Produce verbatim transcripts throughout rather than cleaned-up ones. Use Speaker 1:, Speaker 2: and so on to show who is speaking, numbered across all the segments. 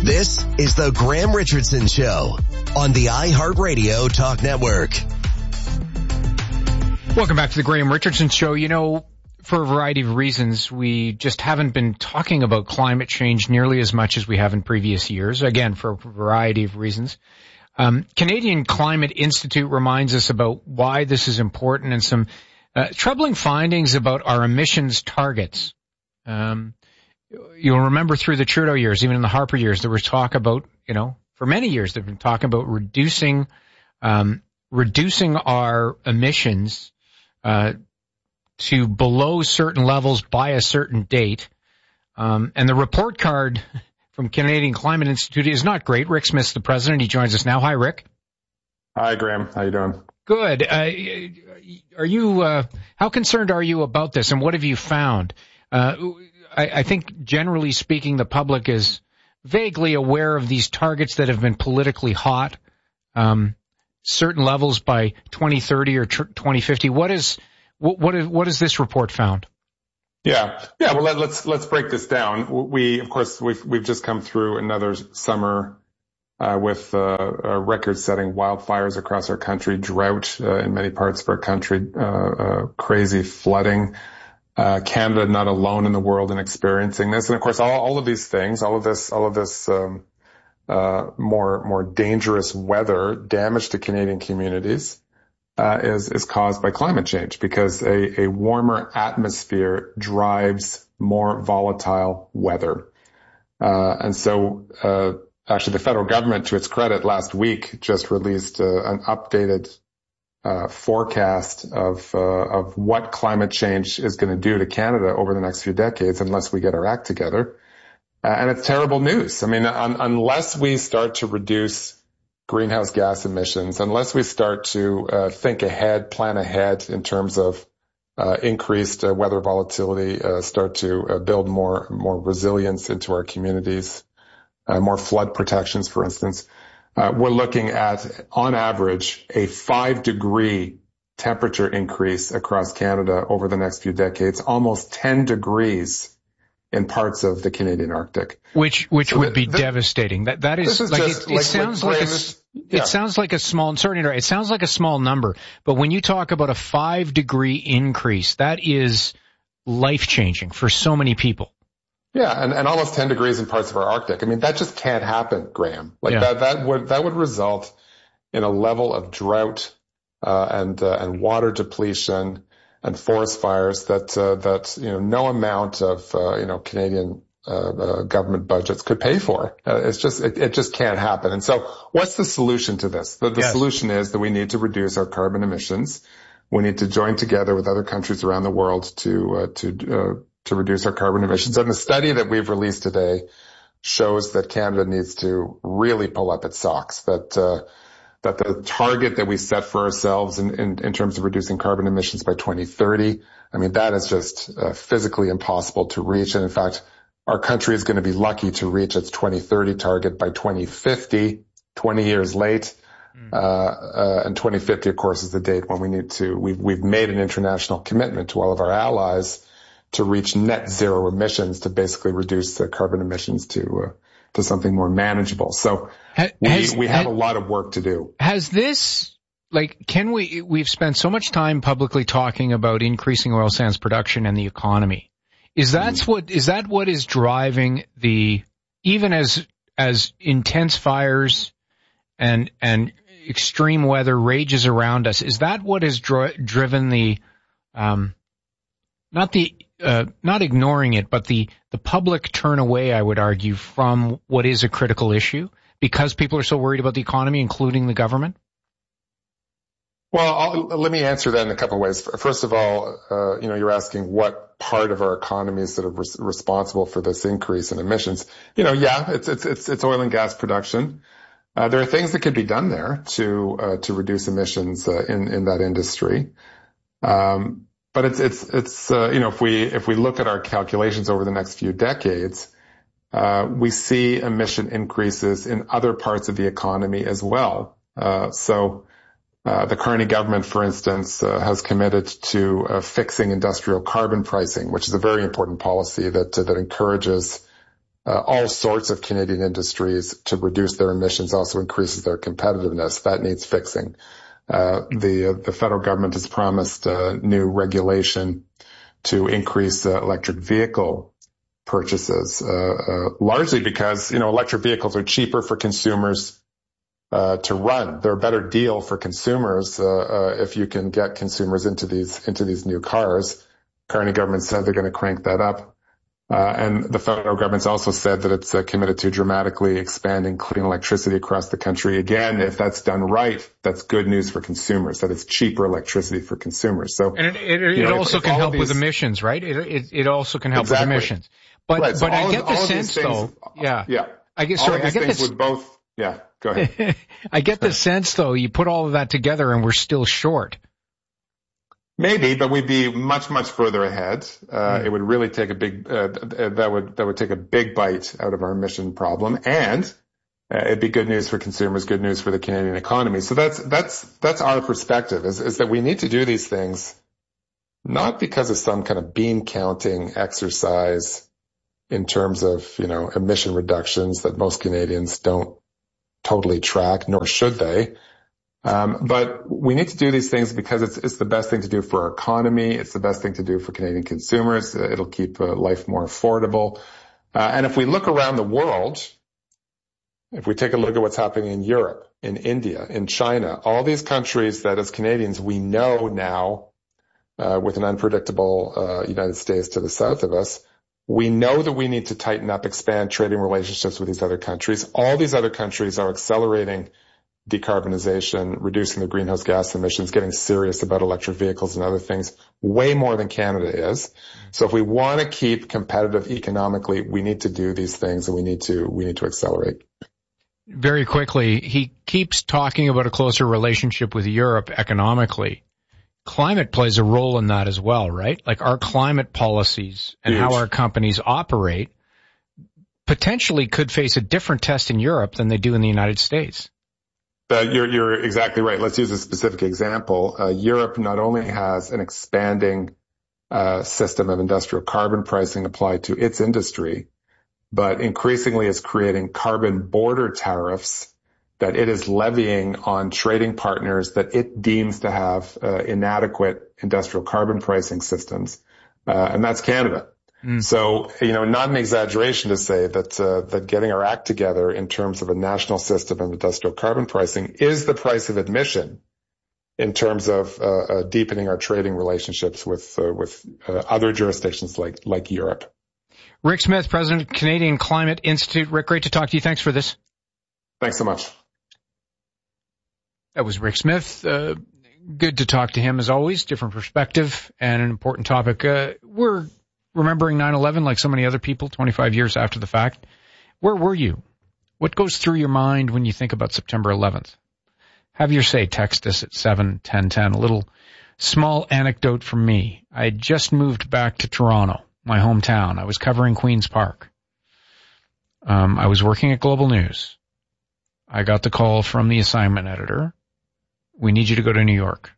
Speaker 1: This is the Graham Richardson Show on the iHeartRadio Talk Network.
Speaker 2: Welcome back to the Graham Richardson Show. You know, for a variety of reasons, we just haven't been talking about climate change nearly as much as we have in previous years. Again, for a variety of reasons. Um, Canadian Climate Institute reminds us about why this is important and some uh, troubling findings about our emissions targets. Um, you'll remember through the Trudeau years, even in the Harper years, there was talk about, you know, for many years, they've been talking about reducing, um, reducing our emissions, uh, to below certain levels by a certain date. Um, and the report card from Canadian Climate Institute is not great. Rick Smith's the president. He joins us now. Hi, Rick.
Speaker 3: Hi, Graham. How you doing?
Speaker 2: Good. Uh, are you, uh, how concerned are you about this, and what have you found? Uh, I, I think generally speaking, the public is vaguely aware of these targets that have been politically hot, um, certain levels by twenty thirty or twenty fifty. What is, what, what is, what has this report found?
Speaker 3: Yeah. Yeah. Well, let, let's, let's break this down. We, of course, we've, we've just come through another summer, uh, with, uh, uh record setting wildfires across our country, drought, uh, in many parts of our country, uh, uh, crazy flooding. Uh, Canada not alone in the world in experiencing this. And of course, all, all of these things, all of this, all of this, um, uh, more, more dangerous weather, damage to Canadian communities, uh, is, is caused by climate change, because a, a warmer atmosphere drives more volatile weather. Uh, and so, uh, actually the federal government, to its credit, last week just released uh, an updated uh, forecast of, uh, of what climate change is going to do to Canada over the next few decades unless we get our act together. Uh, and it's terrible news. I mean, un- unless we start to reduce greenhouse gas emissions, unless we start to uh, think ahead, plan ahead in terms of uh, increased uh, weather volatility, uh, start to uh, build more more resilience into our communities, uh, more flood protections, for instance, uh, we're looking at, on average, a five degree temperature increase across Canada over the next few decades, almost ten degrees in parts of the Canadian Arctic.
Speaker 2: Which, which
Speaker 3: so
Speaker 2: would
Speaker 3: the,
Speaker 2: be
Speaker 3: the,
Speaker 2: devastating. That, that is,
Speaker 3: is
Speaker 2: like,
Speaker 3: just,
Speaker 2: it, it
Speaker 3: like,
Speaker 2: sounds
Speaker 3: like,
Speaker 2: like a,
Speaker 3: yeah.
Speaker 2: it sounds like a small, sorry to interrupt, it sounds like a small number, but when you talk about a five degree increase, that is life changing for so many people.
Speaker 3: Yeah, and, and almost ten degrees in parts of our Arctic. I mean, that just can't happen, Graham. Like
Speaker 2: yeah.
Speaker 3: that, that would, that would result in a level of drought, uh, and, uh, and water depletion and forest fires that, uh, that, you know, no amount of, uh, you know, Canadian, uh, uh, government budgets could pay for. Uh, it's just, it, it just can't happen. And so what's the solution to this? The, the
Speaker 2: yes.
Speaker 3: solution is that we need to reduce our carbon emissions. We need to join together with other countries around the world to, uh, to, uh, to reduce our carbon emissions. And the study that we've released today shows that Canada needs to really pull up its socks, that, uh, that the target that we set for ourselves in, in, in terms of reducing carbon emissions by twenty thirty, I mean, that is just uh, physically impossible to reach. And in fact, our country is going to be lucky to reach its twenty thirty target by twenty fifty, twenty years late. Mm. Uh, uh, and twenty fifty, of course, is the date when we need to, we've, we've made an international commitment to all of our allies to reach net zero emissions, to basically reduce the carbon emissions to, uh, to something more manageable. So has, we, we have has, a lot of work to do.
Speaker 2: Has this, like, can we, we've spent so much time publicly talking about increasing oil sands production and the economy. Is that mm. what, is that what is driving the, even as, as intense fires and, and extreme weather rages around us, is that what has dri- driven the, um, not the, Uh, not ignoring it, but the, the public turn away, I would argue, from what is a critical issue because people are so worried about the economy, including the government?
Speaker 3: Well, I'll, let me answer that in a couple of ways. First of all, uh, you know, you're asking what part of our economy is sort of res- responsible for this increase in emissions. You know, yeah, it's, it's, it's, it's oil and gas production. Uh, there are things that could be done there to, uh, to reduce emissions, uh, in, in that industry. Um, But it's, it's, it's, uh, you know, if we, if we look at our calculations over the next few decades, uh, we see emission increases in other parts of the economy as well. Uh, so, uh, the Carney government, for instance, uh, has committed to, uh, fixing industrial carbon pricing, which is a very important policy that, uh, that encourages, uh, all sorts of Canadian industries to reduce their emissions also increases their competitiveness. That needs fixing. Uh, the, uh, the federal government has promised uh, new regulation to increase uh, electric vehicle purchases, uh, uh, largely because, you know, electric vehicles are cheaper for consumers uh, to run. They're a better deal for consumers uh, uh, if you can get consumers into these into these new cars. Carney government said they're going to crank that up. Uh, and the federal government's also said that it's uh, committed to dramatically expanding clean electricity across the country. Again, if that's done right, that's good news for consumers, that it's cheaper electricity for consumers. So,
Speaker 2: and it, it, it know, also if, if can help these, with emissions, right? It, it, it also can help exactly. with emissions. But, right, so but I get of, the sense things, though, yeah,
Speaker 3: yeah,
Speaker 2: I get, sorry, I get this
Speaker 3: would both, yeah, go ahead.
Speaker 2: I get the sense though, you put all of that together and we're still short.
Speaker 3: Maybe, but we'd be much, much further ahead. Uh, mm. It would really take a big, uh, that would, that would take a big bite out of our emission problem. And uh, it'd be good news for consumers, good news for the Canadian economy. So that's, that's, that's our perspective is, is that we need to do these things not because of some kind of bean counting exercise in terms of, you know, emission reductions that most Canadians don't totally track, nor should they. Um, but we need to do these things because it's, it's the best thing to do for our economy. It's the best thing to do for Canadian consumers. It'll keep uh, life more affordable. Uh, and if we look around the world, if we take a look at what's happening in Europe, in India, in China, all these countries that as Canadians we know now, uh, with an unpredictable, uh, United States to the south of us, we know that we need to tighten up, expand trading relationships with these other countries. All these other countries are accelerating decarbonization, reducing their greenhouse gas emissions, getting serious about electric vehicles and other things way more than Canada is. So if we want to keep competitive economically, we need to do these things and we need to, we need to accelerate.
Speaker 2: Very quickly, he keeps talking about a closer relationship with Europe economically. Climate plays a role in that as well, right? Like our climate policies and Huge. How our companies operate potentially could face a different test in Europe than they do in the United States.
Speaker 3: Uh, you're, you're exactly right. Let's use a specific example. Uh, Europe not only has an expanding uh, system of industrial carbon pricing applied to its industry, but increasingly is creating carbon border tariffs that it is levying on trading partners that it deems to have uh, inadequate industrial carbon pricing systems, uh, and that's Canada. Mm. So, you know, not an exaggeration to say that, uh, that getting our act together in terms of a national system of industrial carbon pricing is the price of admission in terms of, uh, uh deepening our trading relationships with, uh, with, uh, other jurisdictions like, like Europe.
Speaker 2: Rick Smith, President of Canadian Climate Institute. Rick, great to talk to you. Thanks for this.
Speaker 3: Thanks so much.
Speaker 2: That was Rick Smith. Uh, good to talk to him as always. Different perspective and an important topic. Uh, we're remembering nine eleven like so many other people twenty-five years after the fact. Where were you? What goes through your mind when you think about September eleventh? Have your say. Text us at seven ten ten. A little small anecdote from me. I had just moved back to Toronto, my hometown. I was covering Queen's Park. Um, I was working at Global News. I got the call from the assignment editor. We need you to go to New York.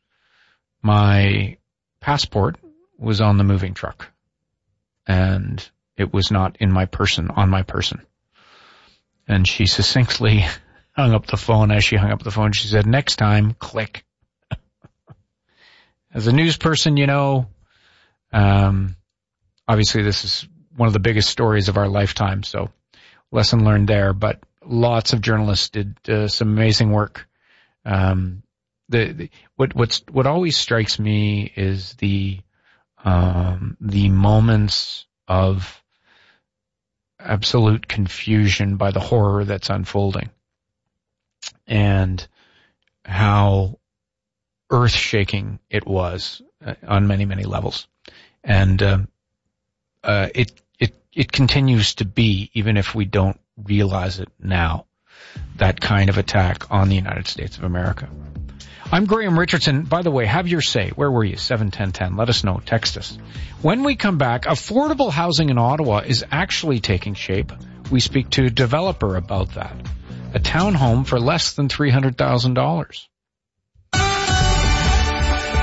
Speaker 2: My passport was on the moving truck. And it was not in my person, on my person. And she succinctly hung up the phone. As she hung up the phone, she said, next time, click. As a news person, you know, um, obviously this is one of the biggest stories of our lifetime, so lesson learned there, but lots of journalists did uh, some amazing work. Um, the, the what what's what always strikes me is the Um, the moments of absolute confusion by the horror that's unfolding and how earth-shaking it was uh, on many, many levels. And uh, uh, it, it, it continues to be, even if we don't realize it now, that kind of attack on the United States of America. I'm Graham Richardson. By the way, have your say. Where were you? seven ten ten. Let us know. Text us. When we come back, affordable housing in Ottawa is actually taking shape. We speak to a developer about that. A townhome for less than three hundred thousand dollars.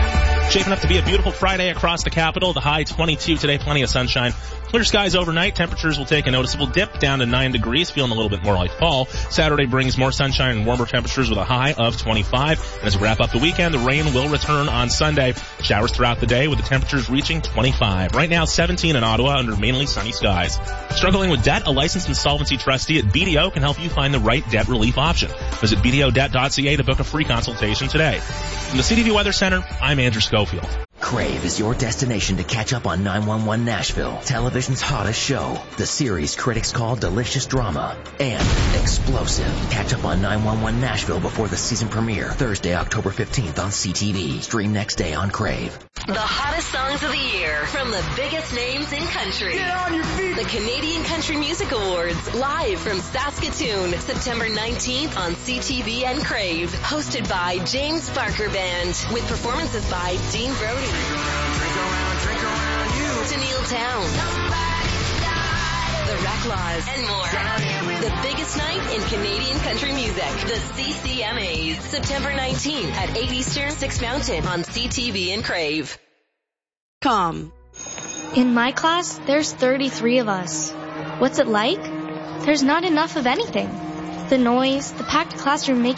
Speaker 4: Shaping up to be a beautiful Friday across the capital. The high twenty-two today, plenty of sunshine. Clear skies overnight. Temperatures will take a noticeable dip down to nine degrees, feeling a little bit more like fall. Saturday brings more sunshine and warmer temperatures with a high of twenty-five. And as we wrap up the weekend, the rain will return on Sunday. Showers throughout the day with the temperatures reaching twenty-five. Right now, seventeen in Ottawa under mainly sunny skies. Struggling with debt? A licensed insolvency trustee at B D O can help you find the right debt relief option. Visit b d o debt dot c a to book a free consultation today. From the C T V Weather Center, I'm Andrew Schofield.
Speaker 5: Crave is your destination to catch up on nine one one Nashville, television's hottest show. The series critics call delicious drama and explosive. Catch up on nine one one Nashville before the season premiere, Thursday, October fifteenth on C T V. Stream next day on Crave.
Speaker 6: The hottest songs of the year from the biggest names in country. Get on your feet. The Canadian Country Music Awards, live from Saskatoon, September nineteenth on C T V and Crave. Hosted by James Barker Band, with performances by Dean Brody, Drink around, drink around, drink around you. Tenille Town, The Reclaws, and more. The biggest night in Canadian country music. The C C M As. September nineteenth at eight Eastern, six Mountain on C T V and Crave. Com.
Speaker 7: In my class, there's thirty-three of us. What's it like? There's not enough of anything. The noise, the packed classroom make